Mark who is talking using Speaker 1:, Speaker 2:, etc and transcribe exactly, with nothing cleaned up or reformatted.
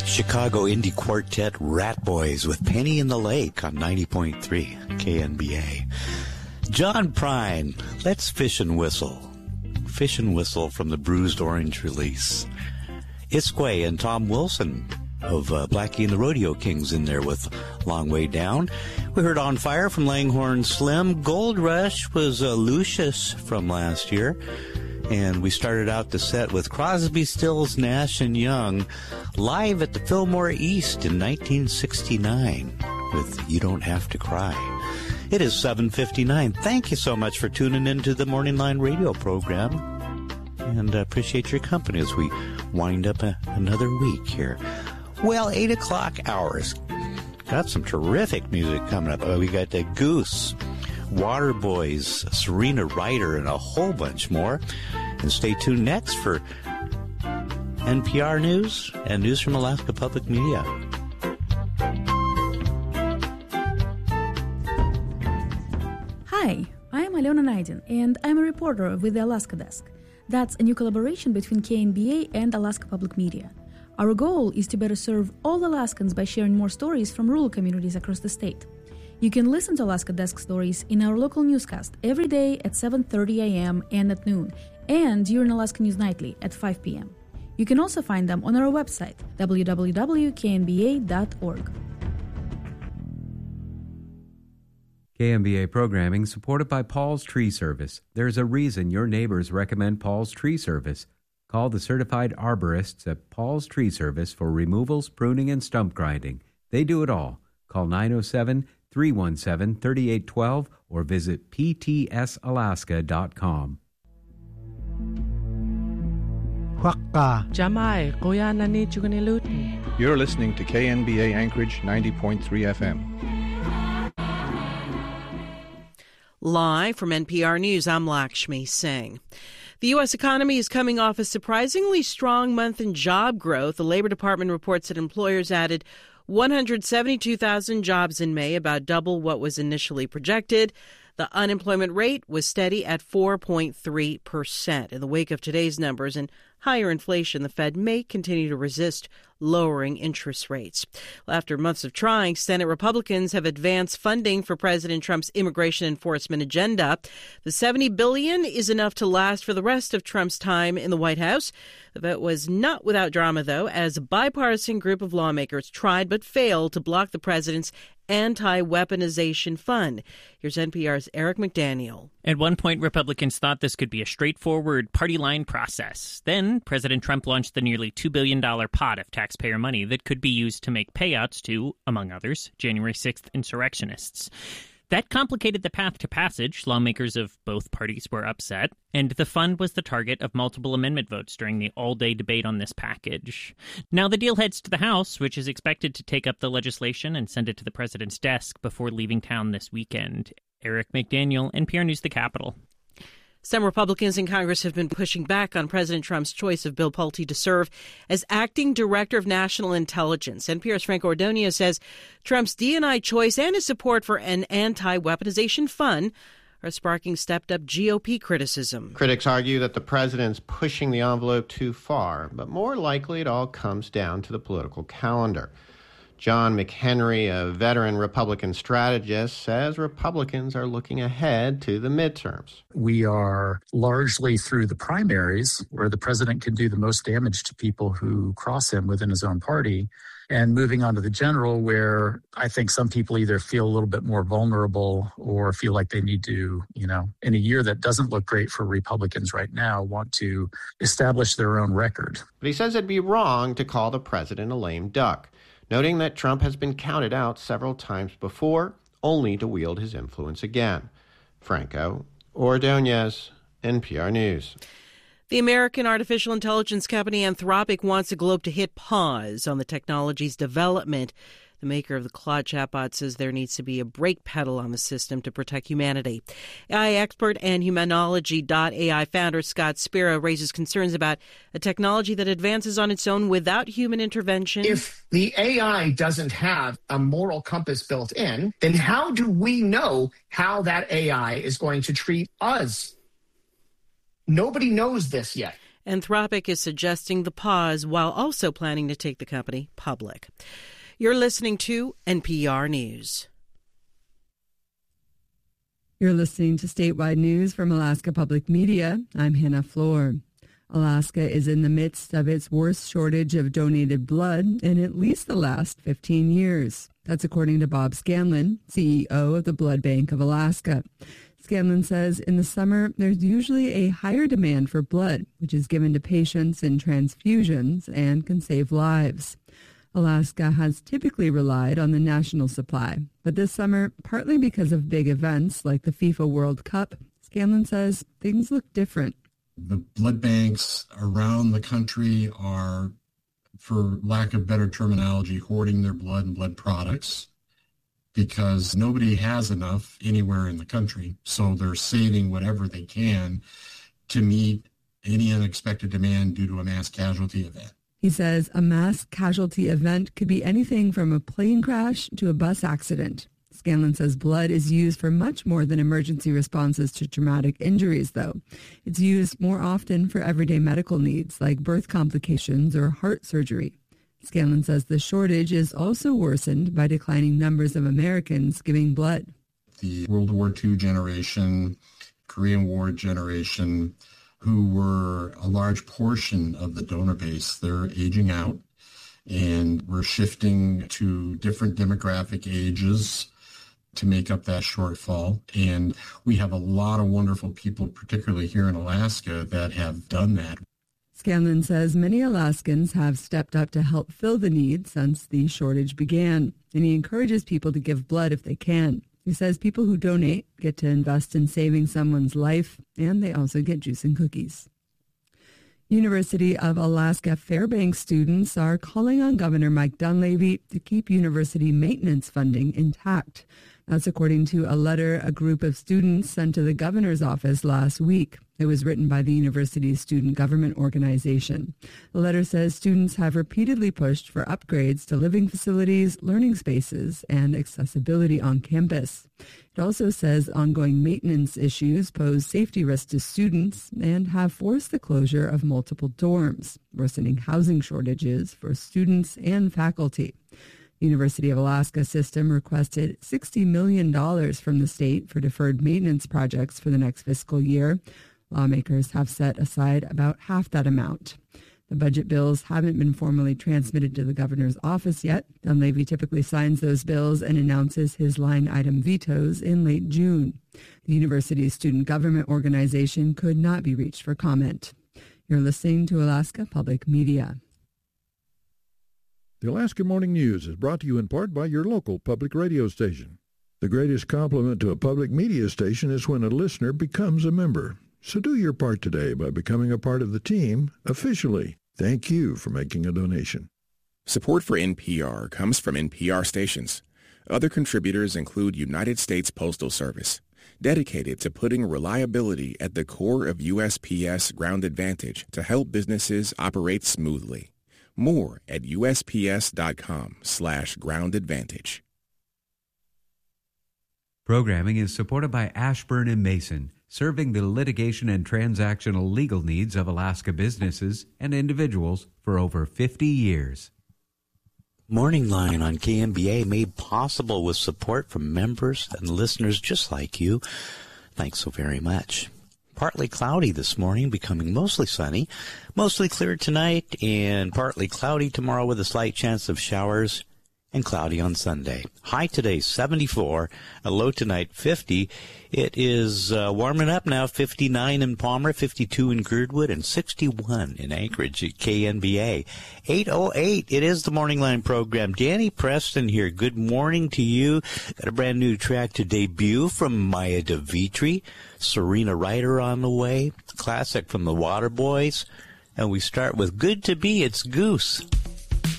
Speaker 1: Chicago indie quartet Rat Boys with Penny in the Lake on ninety point three K N B A. John Prine, Let's Fish and Whistle. Fish and Whistle from the Bruised Orange release. Isquay and Tom Wilson of uh, Blackie and the Rodeo Kings in there with Long Way Down. We heard On Fire from Langhorne Slim. Gold Rush was uh, Lucius from last year. And we started out the set with Crosby, Stills, Nash and Young live at the Fillmore East in nineteen sixty-nine with You Don't Have to Cry. It is seven fifty-nine. Thank you so much for tuning into the Morning Line radio program. And I appreciate your company as we wind up a, another week here. Well, eight o'clock hours. Got some terrific music coming up. Uh, we got the Goose, Waterboys, Serena Ryder, and a whole bunch more. And stay tuned next for N P R News and news from Alaska Public Media.
Speaker 2: Hi, I am Alena Naidin, and I'm a reporter with the Alaska Desk. That's a new collaboration between K N B A and Alaska Public Media. Our goal is to better serve all Alaskans by sharing more stories from rural communities across the state. You can listen to Alaska Desk stories in our local newscast every day at seven thirty a.m. and at noon, and during Alaska News Nightly at five p.m. You can also find them on our website, w w w dot k n b a dot org.
Speaker 3: K N B A programming supported by Paul's Tree Service. There's a reason your neighbors recommend Paul's Tree Service. Call the certified arborists at Paul's Tree Service for removals, pruning, and stump grinding. They do it all. Call nine oh seven, three one seven, three eight one two or visit p t s alaska dot com.
Speaker 4: Jamai, kuya na ni
Speaker 5: You're listening to K N B A Anchorage ninety point three F M.
Speaker 4: Live from N P R News, I'm Lakshmi Singh. The U S economy is coming off a surprisingly strong month in job growth. The Labor Department reports that employers added one hundred seventy-two thousand jobs in May, about double what was initially projected. The unemployment rate was steady at four point three percent. In the wake of today's numbers and higher inflation, the Fed may continue to resist lowering interest rates. Well, after months of trying, Senate Republicans have advanced funding for President Trump's immigration enforcement agenda. The seventy billion dollars is enough to last for the rest of Trump's time in the White House. The vote was not without drama, though, as a bipartisan group of lawmakers tried but failed to block the president's anti-weaponization fund. Here's N P R's Eric McDaniel.
Speaker 6: At one point, Republicans thought this could be a straightforward party line process. Then President Trump launched the nearly two billion dollars pot of taxpayer money that could be used to make payouts to, among others, January sixth insurrectionists. That complicated the path to passage. Lawmakers of both parties were upset, and the fund was the target of multiple amendment votes during the all-day debate on this package. Now the deal heads to the House, which is expected to take up the legislation and send it to the president's desk before leaving town this weekend. Eric McDaniel, N P R News, the Capitol.
Speaker 4: Some Republicans in Congress have been pushing back on President Trump's choice of Bill Pulte to serve as acting director of national intelligence. N P R's Frank Ordonez says Trump's D and I choice and his support for an anti-weaponization fund are sparking stepped-up G O P criticism.
Speaker 7: Critics argue that the president's pushing the envelope too far, but more likely it all comes down to the political calendar. John McHenry, a veteran Republican strategist, says Republicans are looking ahead to the midterms.
Speaker 8: We are largely through the primaries, where the president can do the most damage to people who cross him within his own party, and moving on to the general, where I think some people either feel a little bit more vulnerable or feel like they need to, you know, in a year that doesn't look great for Republicans right now, want to establish their own record.
Speaker 7: But he says it'd be wrong to call the president a lame duck, noting that Trump has been counted out several times before, only to wield his influence again. Franco Ordonez, N P R News.
Speaker 4: The American artificial intelligence company Anthropic wants the globe to hit pause on the technology's development. The maker of the Claude chatbot says there needs to be a brake pedal on the system to protect humanity. A I expert and Humanology dot A I founder Scott Spira raises concerns about a technology that advances on its own without human intervention.
Speaker 9: If the A I doesn't have a moral compass built in, then how do we know how that A I is going to treat us? Nobody knows this yet.
Speaker 4: Anthropic is suggesting the pause while also planning to take the company public. You're listening to N P R News.
Speaker 10: You're listening to statewide news from Alaska Public Media. I'm Hannah Floor. Alaska is in the midst of its worst shortage of donated blood in at least the last fifteen years. That's according to Bob Scanlon, C E O of the Blood Bank of Alaska. Scanlon says in the summer, there's usually a higher demand for blood, which is given to patients in transfusions and can save lives. Alaska has typically relied on the national supply, but this summer, partly because of big events like the FIFA World Cup, Scanlon says things look different.
Speaker 11: The blood banks around the country are, for lack of better terminology, hoarding their blood and blood products because nobody has enough anywhere in the country. So they're saving whatever they can to meet any unexpected demand due to a mass casualty event.
Speaker 10: He says a mass casualty event could be anything from a plane crash to a bus accident. Scanlon says blood is used for much more than emergency responses to traumatic injuries, though. It's used more often for everyday medical needs like birth complications or heart surgery. Scanlon says the shortage is also worsened by declining numbers of Americans giving blood.
Speaker 11: The World War Two generation, Korean War generation, who were a large portion of the donor base, they're aging out, and we're shifting to different demographic ages to make up that shortfall. And we have a lot of wonderful people, particularly here in Alaska, that have done that.
Speaker 10: Scanlon says many Alaskans have stepped up to help fill the need since the shortage began, and he encourages people to give blood if they can. He says people who donate get to invest in saving someone's life, and they also get juice and cookies. University of Alaska Fairbanks students are calling on Governor Mike Dunleavy to keep university maintenance funding intact. That's according to a letter a group of students sent to the governor's office last week. It was written by the university's student government organization. The letter says students have repeatedly pushed for upgrades to living facilities, learning spaces, and accessibility on campus. It also says ongoing maintenance issues pose safety risks to students and have forced the closure of multiple dorms, worsening housing shortages for students and faculty. The University of Alaska system requested sixty million dollars from the state for deferred maintenance projects for the next fiscal year. Lawmakers have set aside about half that amount. The budget bills haven't been formally transmitted to the governor's office yet. Dunleavy typically signs those bills and announces his line item vetoes in late June. The university's student government organization could not be reached for comment. You're listening to Alaska Public Media.
Speaker 12: The Alaska Morning News is brought to you in part by your local public radio station. The greatest compliment to a public media station is when a listener becomes a member. So do your part today by becoming a part of the team officially. Thank you for making a donation.
Speaker 13: Support for N P R comes from N P R stations. Other contributors include United States Postal Service, dedicated to putting reliability at the core of U S P S Ground Advantage to help businesses operate smoothly. More at usps.com slash ground advantage.
Speaker 3: Programming is supported by Ashburn and Mason, serving the litigation and transactional legal needs of Alaska businesses and individuals for over fifty years.
Speaker 1: Morning Line on K N B A made possible with support from members and listeners just like you. Thanks so very much. Partly cloudy this morning, becoming mostly sunny. Mostly clear tonight and partly cloudy tomorrow with a slight chance of showers, and cloudy on Sunday. High today, seventy-four. A low tonight, fifty. It is uh, warming up now, fifty-nine in Palmer, fifty-two in Girdwood, and sixty-one in Anchorage at K N B A. eight oh eight, it is the Morning Line program. Danny Preston here. Good morning to you. Got a brand new track to debut from Maya DeVitri. Serena Ryder on the way. Classic from the Waterboys. And we start with Good to Be, it's Goose.